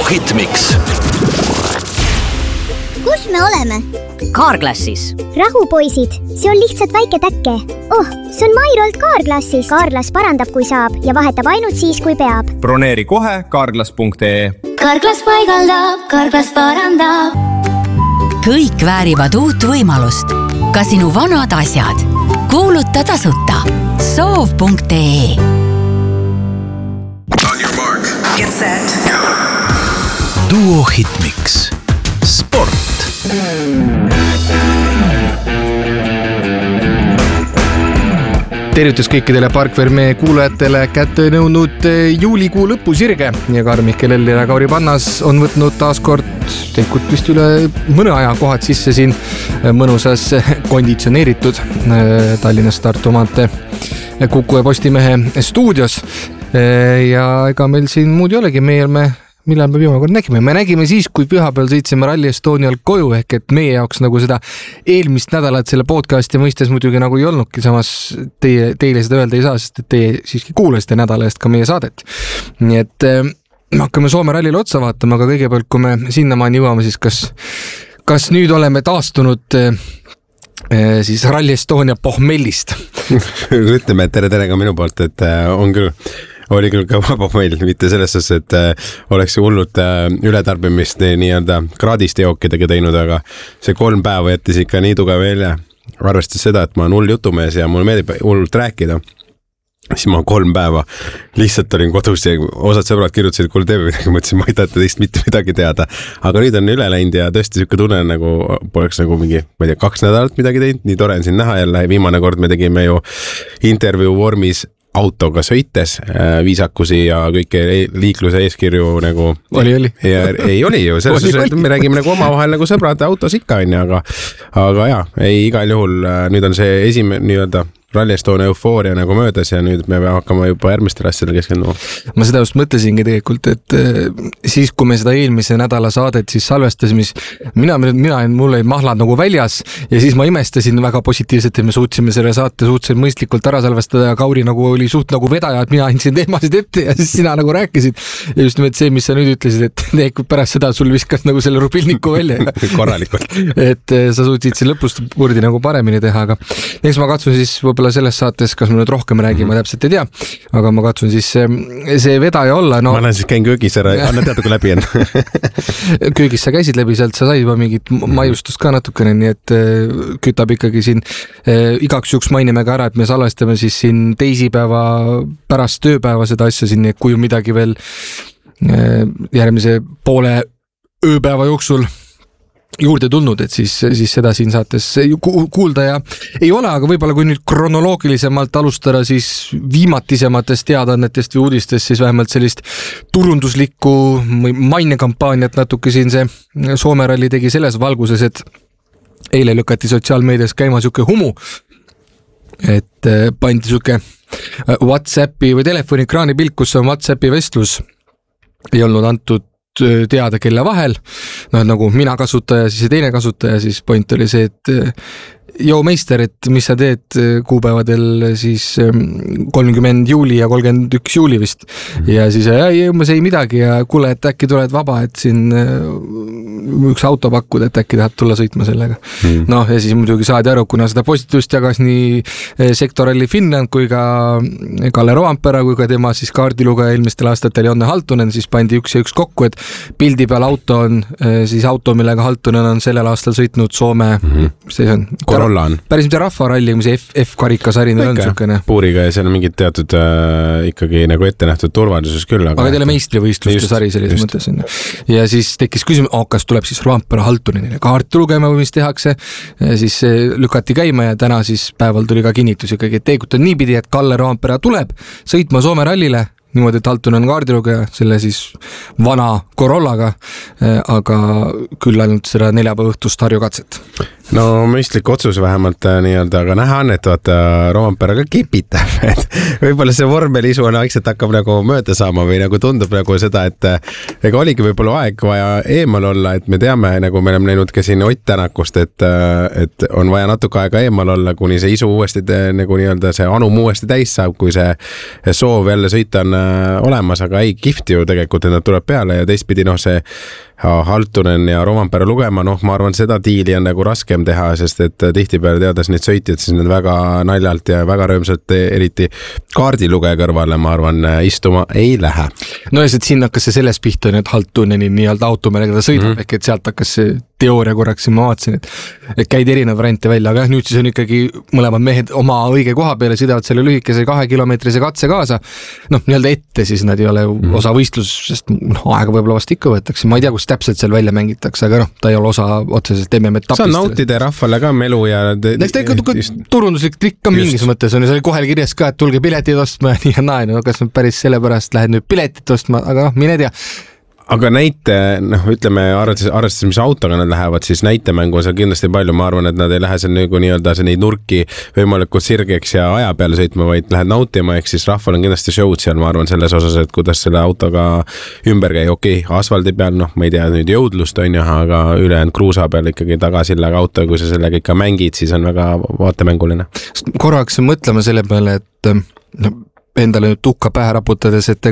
Hitmix. Kus me oleme? Kaarklassis. Rahu, poisid, see on lihtsalt väike täkke. See on Mairolt Kaarklassis. Kaarklas parandab, kui saab ja vahetab ainult siis, kui peab. Broneeri kohe kaarklas.ee. Kaarklas paigaldab, Kaarklas parandab. Kõik väärivad uut võimalust. Ka sinu vanad asjad. Kuuluta tasuta. Soov.ee. On your mark. Get set. Duo Hitmix. Sport. Tervitus kõikidele Parkverme kuulajatele. Kätte nõudnud juulikuu lõpusirge ja Karmike Lelli ja Kauri Pannas on võtnud taaskord tegelikult vist üle mõne aja kohad sisse siin mõnusas konditsioneeritud Tallinnas Tartu maantee Kuku ja Postimehe stuudios. Ja ega meil siin muud ei olegi, millal me viimane kord nägime? Me nägime siis, kui pühapäeval sõitsime Rally Estonial koju, ehk et meie jaoks nagu seda eelmist nädalat selle podcasti mõistes muidugi nagu ei olnudki, samas teile seda öelda ei saa, sest et teie siiski kuulasite nädala eest ka meie saadet. Nii et me hakkame Soome rallile otsa vaatama, aga kõigepealt, kui me sinnamaani jõuame, siis kas nüüd oleme taastunud siis Rally Estonia pohmellist? Ütleme, et tere ka minu poolt, et oli küll kõva pohmell, mitte selles suhtes, et oleks hullult ületarbimist nii-öelda kraadiste jookidega teinud, aga see 3 päeva jättis ikka nii tugev välja. Arvestas seda, et ma olen hull jutumees ja mulle meeldib hullult rääkida. Siis ma 3 päeva lihtsalt olin kodus ja osad sõbrad kirjutasid, kuule teeme midagi, mõtlesin, ma ei taheta teist mitte midagi teada. Aga nüüd on üle läinud ja tõesti siuke tunne nagu poleks nagu mingi, ma ei tea, 2 nädalat midagi teinud, nii tore on siin näha jälle. Viimane kord me tegime ju intervjuu vormis autoga sõites, viisakusi ja kõike liikluse eeskirju nagu oli. Ja ei oli ju, selles suhtes, me räägime nagu omavahel nagu sõbrad autos ikka on, aga jaa, ei igal juhul nüüd on see esimene nii-öelda Rally Estonia eufooria nagu möödas ja nüüd me peame hakkama juba järgmistele asjadele keskenduma. Ma seda just mõtlesingi tegelikult, et siis kui me seda eelmise nädala saadet siis salvestasime, mul olid mahlad nagu väljas ja siis ma imestasin väga positiivselt, et me suutsime selle saate suhteliselt mõistlikult ära salvestada ja Kauri nagu oli suht nagu vedaja, et mina andsin teemasid ette ja siis sina nagu rääkisid. Ja just nimelt see, mis sa nüüd ütlesid, et pärast seda sul viskas nagu selle rubilniku välja. Korralikult. Et sa suutsid siin lõpust purdi nagu paremini teha, aga eks ma katsun siis võib-olla selles saates, kas me nüüd rohkem räägime, täpselt ei tea, aga ma katsun siis see vedaja olla. Ma lähen siis käin köögis ära, anna teaduga läbi enne. Köögis sa käisid läbi, sealt sa said juba mingit maiustust ka natukene, nii et kütab ikkagi siin igaks juhuks mainime ka ära, et me salvestame siis siin teisipäeva pärast tööpäeva seda asja siin, kui on midagi veel järgmise poole ööpäeva jooksul juurde tulnud, et siis seda siin saates kuulda ja ei ole, aga võib-olla kui nüüd kronoloogilisemalt alustada siis viimatisematest teadaannetest või uudistest, siis vähemalt sellist turunduslikku mainekampaaniat natuke siin see Soome ralli tegi selles valguses, et eile lükati sotsiaalmeedias käima siuke humu, et pandi siuke WhatsAppi või telefonikraani pilt, kus on WhatsAppi vestlus, ei olnud antud teada kelle vahel, nagu mina kasutaja, siis teine kasutaja, siis point oli see, et meister, et mis sa teed kuupäevadel siis 30 juuli ja 31 juuli vist. Ja siis ma ei midagi ja kuule, et äkki tuled vaba, et siin üks auto pakkuda, et äkki tahad tulla sõitma sellega. Ja siis muidugi saadi aru, kuna seda postitust jagas nii Sektor Rally Finland kui ka Kalle Rovanpera kui ka tema siis kaardilugeja eelmistel aastatel Jonne Haltunen, siis pandi üks ja üks kokku, et pildi peal auto on siis auto, millega Haltunen on sellel aastal sõitnud Soome, see on päris mitte rahvaralli, mis F-karikasari on niisugune. Puuriga ja seal on mingid teatud ikkagi nagu ette nähtud turvalisus küll. Aga teile meistrivõistluste sari selles mõttes. Ja siis tekkis küsimus, kas tuleb siis Rovanpera Haltunenile kaarti lugema või mis tehakse. Siis lükati käima ja täna siis päeval tuli ka kinnitus ikkagi, et teekut on niipidi, et Kalle Rovanpera tuleb sõitma Soome rallile, niimoodi, et Haltunen on kaardilugeja selle siis vana Corollaga, aga küll ainult seda neljapäeva õhtust Harju katset. No mõistlik otsus vähemalt nii-öelda, aga näha on, et vaata Rovanpera ka kipitab, et võib-olla see vormelisu on vaikselt hakkab nagu mööda saama või nagu tundub nagu seda, et ega oligi võib-olla aeg vaja eemal olla, et me teame, nagu me oleme näinud ka siin Ott Tänakust, et on vaja natuke aega eemal olla, kuni see isu uuesti nagu nii-öelda see anum uuesti täis saab, kui see soov jälle sõita on olemas, aga ei kihvti ju tegelikult, et nad tuleb peale ja teistpidi see Haltunen ja Rovanpera lugema, ma arvan, seda diili on nagu raskem teha, sest et tihtipeale teades neid sõitjad, siis need väga naljalt ja väga rõõmsalt eriti kaardilugeja kõrvale, ma arvan, istuma ei lähe. No ja siin hakkas see selles pihta, et Haltuneni nii-öelda automeelega ta sõidab, ehk et sealt hakkas see teooria korraks, siin ma vaatasin, et käid erinev variante välja, aga nüüd siis on ikkagi mõlemad mehed oma õige koha peale, sõidavad selle lühikese 2-kilomeetrise katse kaasa, nii-öelda ette siis nad ei ole osa võistlusest, aega võib-olla vast ikka võetakse, ma ei tea, kus täpselt seal välja mängitakse, aga ta ei ole osa otseselt MM-etapist. Saan nautida rahvale ka melu ja... Eks ta ikka turunduslik trikk ka mingis mõttes on ja see oli kohel kirjas ka, et tulge piletid ostma ja nii ja naa, kas nüüd päris selle pärast lähed nüüd piletit ostma, aga mine tea. Aga näite, ütleme, arvestades, mis autoga nad lähevad, siis näitemängu on seal kindlasti palju, ma arvan, et nad ei lähe seal nagu nii-öelda neid nurki võimalikult sirgeks ja aja peale sõitma, vaid lähed nautima, ehk siis rahval on kindlasti show'd seal, ma arvan, selles osas, et kuidas selle autoga ümber käi, okei, asfaldi peal, ma ei tea nüüd jõudlust on ju, aga ülejäänud kruusa peal ikkagi tagasillaga auto, kui sa sellega ikka mängid, siis on väga vaatemänguline. Korraks mõtlema selle peale, et endale nüüd tukka pähe raputades, et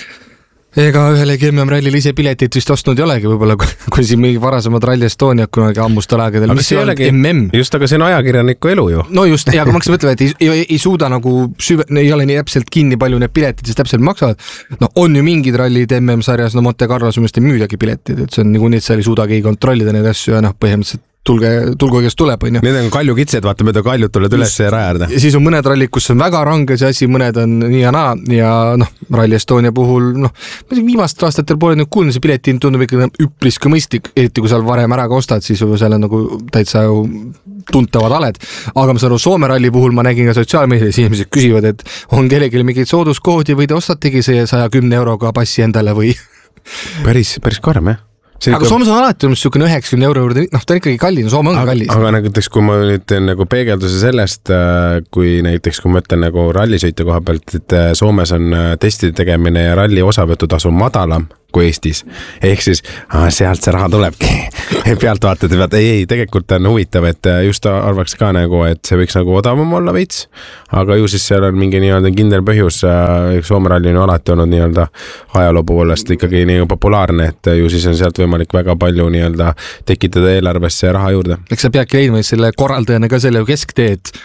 ega ühelegi MM-rallil ise piletit vist ostnud ei olegi, võib-olla kui siin mingi varasemad Rally Estonia kunagi ammustal aegadel, mis ei olegi MM. Just, aga see on ajakirjaniku elu ju. No just, ja kui ma hakkasin mõtlema, et ei suuda nagu ei ole nii täpselt kinni palju need piletid, siis täpselt maksavad. On ju mingid rallid MM-sarjas, Monte Carlos ei müüdagi piletid, et see on nii, et seal ei suudagi kontrollida neid asju ja põhimõtteliselt tulgu kes tuleb, on ju. Need on kaljukitsed, vaata, mööda kaljud tuleb üles ja rajarda. Siis on mõned rallid, kus on väga range see asi, mõned on nii ja naa ja Rally Estonia puhul, viimast aastatel pole nüüd kuulnud, see piletihind tundub ikka üpris ka mõistlik, eriti kui seal varem ära ka ostad, siis seal on nagu täitsa tuntavad aled. Aga ma saan Soome ralli puhul ma nägin ka sotsiaalmeedias inimesed küsivad, et on kellelgi mingid sooduskoodi või te ostategi see 110 euroga passi endale või? Päris karm, jah. Aga Soomes on alati niisugune 90 euro juurde, ta on ikkagi kallis, Soome on kallis. Aga näiteks, kui ma nüüd teen nagu peegelduse sellest, kui näiteks, kui ma ütlen nagu rallisõite koha pealt, et Soomes on testide tegemine ja ralli osavõtutasu madalam kui Eestis. Ehk siis, sealt see raha tulebki. Pealtvaatajad peavad, ei, tegelikult on huvitav, et just arvaks ka nagu, et see võiks nagu odavam olla veits, aga ju siis seal on mingi nii-öelda kindel põhjus, Soome ralli on alati olnud nii-öelda ajaloo poolest ikkagi nii populaarne, et ju siis on sealt võimalik väga palju nii-öelda tekitada eelarvesse raha juurde. Eks sa peadki leidma selle korraldajana ka selle kesktee, et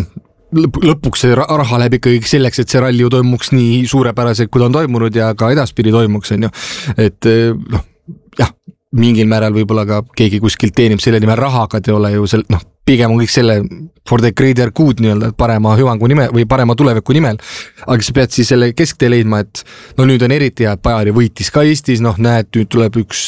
lõpuks see raha läheb ikkagi selleks, et see ralli ju toimuks nii suurepäraselt, kui ta on toimunud ja ka edaspidi toimuks, on ju. Et jah, mingil määral võib-olla ka keegi kuskilt teenib selle nimel raha, aga te ole ju pigem on kõik selle for the greater good nii-öelda parema hüvangu nimel või parema tuleviku nimel, aga sa pead siis selle kesktee leidma, et nüüd on eriti hea, et Bajari võitis ka Eestis, näed, nüüd tuleb üks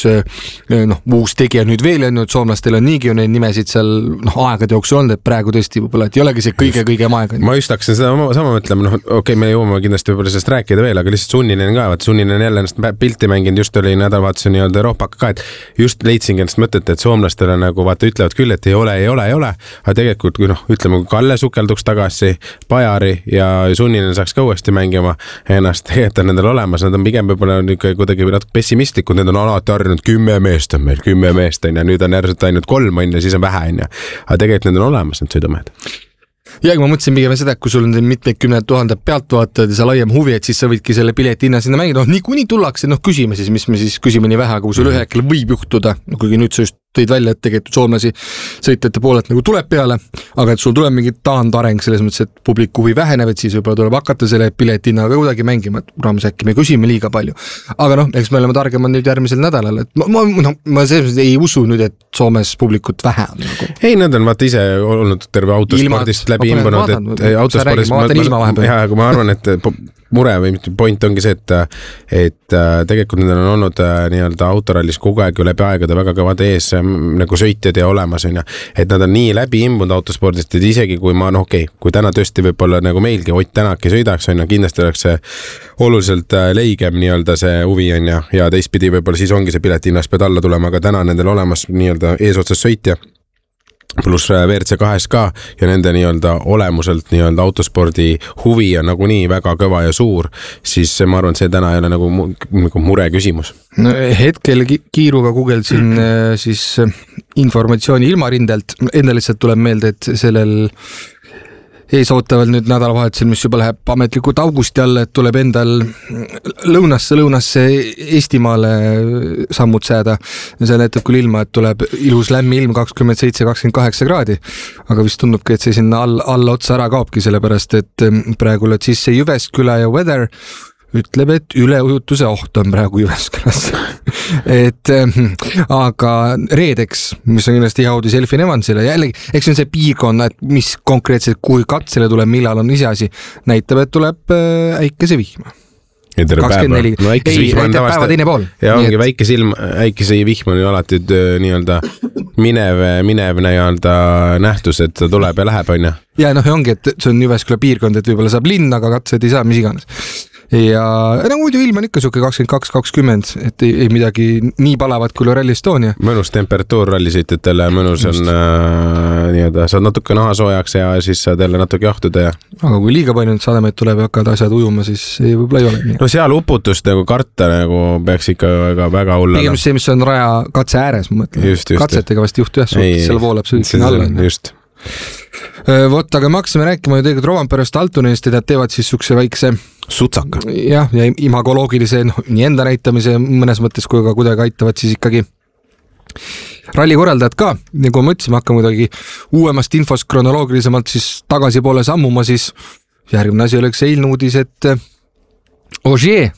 uus tegija nüüd veel, et soomlastel on niigi ju neid nimesid seal aegade jooksul olnud, et praegu tõesti võib-olla, et ei olegi see kõige aeg. Ma just hakkasin seda sama mõtlema, okei, me jõuame kindlasti võib-olla sellest rääkida veel, aga lihtsalt Sunninen ka, Sunninen jälle ennast pilti mänginud, just oli nädalavaatuse nii-öelda Euroopaka ka, et just leidsingi ennast mõtet, et soomlastele nagu vaata ütlevad küll, et ei ole, aga tegelikult kui ütleme, kui Kalle sukelduks tagasi Bajari ja Sunninen saaks ka uuesti mängima ennast, tegelikult on nendel olemas, nad on pigem võib-olla kuidagi natuke pessimistlikud, need on alati harjunud 10 meest on meil, 10 meest on ja nüüd on järgselt ainult 3 on ja siis on vähe on ja, aga tegelikult need on olemas, need sõidumehed. Ja ma mõtlesin pigem seda, et kui sul on mitmed 10 000 pealtvaatajad ja see laiem huvi, et siis sa võidki selle pileti hinna sinna mängida, niikuinii tullakse, küsime siis, mis me siis küsime nii vähe, aga kui sul ühekel võib juhtuda, kuigi nüüd sa just tõid välja, et tegelikult soomlasi sõitjate poolelt nagu tuleb peale, aga et sul tuleb mingi taandareng selles mõttes, et publiku huvi väheneb, et siis võib-olla tuleb hakata selle piletinnaga kuidagi mängima, et raames äkki me küsime liiga palju. Aga eks me oleme targemad nüüd järgmisel nädalal, et ma selles ei usu nüüd, et Soomes publikut vähe on. Ei, nad on vaata ise olnud terve autospordist läbi imbunud, et autospordist ma arvan, et mure või point ongi see, et tegelikult nendel on olnud nii-öelda autorallis kogu aeg läbi aegade väga kõvad ees nagu sõitjad ja olemas on ja, et nad on nii läbi imbunud autospordist, et isegi kui ma, kui täna tõesti võib-olla nagu meilgi Ott Tänaki sõidaks on ja kindlasti oleks see oluliselt leigem nii-öelda see huvi on ja teistpidi võib-olla siis ongi see piletihinnas pead alla tulema, aga täna nendel olemas nii-öelda eesotsas sõitja pluss WRC2 ka ja nende nii-öelda olemuselt nii-öelda autospordi huvi on nagu nii väga kõva ja suur, siis ma arvan, et see täna ei ole nagu mure küsimus. Hetkel kiiruga guugeldasin siis informatsiooni ilmarindelt, enda lihtsalt tuleb meelde, et sellel ees ootavad nüüd nädalavahetusel, mis juba läheb ametlikult augusti alla, et tuleb endal lõunasse Eestimaale sammud sääda. See näitab küll ilma, et tuleb ilus lämmi ilm 27-28 kraadi, aga vist tundubki, et see sinna alla otsa ära kaobki, sellepärast et praegu oled sisse Jyväsküla ja Weather ütleb, et üleujutuse oht on praegu Jyväskylas. Aga reedeks, mis on kindlasti hea uudis Elfin Evansile, jällegi, eks see on see piirkonna, et mis konkreetselt kui katsele tuleb, millal on iseasi, näitab, et tuleb äikese vihma. 24. Näitab päeva teine pool. Ja ongi väikese vihm on ju alati nii-öelda minev nii-öelda nähtus, et ta tuleb ja läheb, on ju. Ja ongi, et see on Jyväsküla piirkond, et võib-olla saab linn, aga katsed ei saa, mis iganes. Ja muidu ilm on ikka suke 22-20, et ei midagi nii palavat kui Rally Estonia. Mõnus temperatuur rallisõitjatele, mõnus on nii-öelda, saad natuke naha soojaks ja siis saad jälle natuke jahtuda. Aga kui liiga palju nüüd saadame, et tuleb hakkad asjad ujuma, siis võib-olla ei ole nii. No seal uputust karta peaks ikka väga hullana. Pigem see, mis on raja katse ääres, ma mõtlen. Katsetega vast juhtu suhtes, seal voolab sõitsin alla. Just. Vot, aga me hakkasime rääkima ju tegelikult Rovanperest Altunist, et nad teevad siis sukse väikse sutsaka. Ja imagoloogilise nii enda näitamise mõnes mõttes, kui ka kuidagi aitavad siis ikkagi ralli korraldajad ka. Ja kui ma ütlesin, hakkame kuidagi uuemast infost kronoloogilisemalt siis tagasi poole sammuma, siis järgmine asi oleks eilne uudis, et Ogier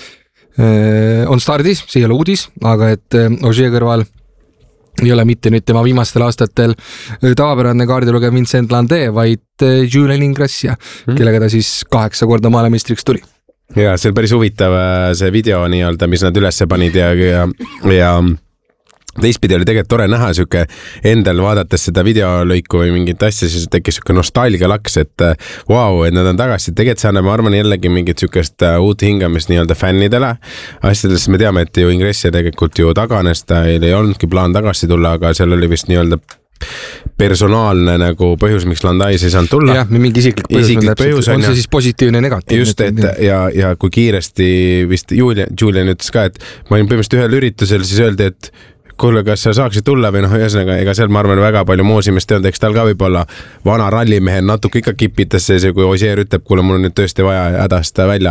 on stardis, see ei ole uudis, aga et Ogier kõrval ei ole mitte nüüd tema viimastel aastatel tavapärane kaardilugev Vincent Landé, vaid Julian Ingrassia, kellega ta siis 8 korda maailmameistriks tuli. Ja see on päris huvitav see video nii-öelda, mis nad ülesse panid ja teistpidi oli tegelikult tore näha süke endal vaadates seda videolõiku või mingit asja, siis tekkis süke nostalgia laks, et wow, et nad on tagasi. Tegelikult see annab, ma arvan, jällegi mingit sükest uut hingamist nii-öelda fännidele. Asjades me teame, et ju Ingrassia tegelikult ju taganes, ta ei olnudki plaan tagasi tulla, aga seal oli vist nii-öelda personaalne nagu põhjus, miks Landais ei saanud tulla. Jah, mingi isiklik põhjus on see siis positiivne ja negatiivne. Just, et ja kui kiiresti vist Julian ütles ka, et ma olin põhimõtteliselt ühel üritusel, siis öeldi, et kuule, kas sa saaksid tulla või ühesõnaga, ega seal ma arvan väga palju moosimist ei olnud, eks tal ka võib-olla vana rallimehel natuke ikka kipitas see, kui Ogier ütleb, kuule, mul on nüüd tõesti vaja hädast välja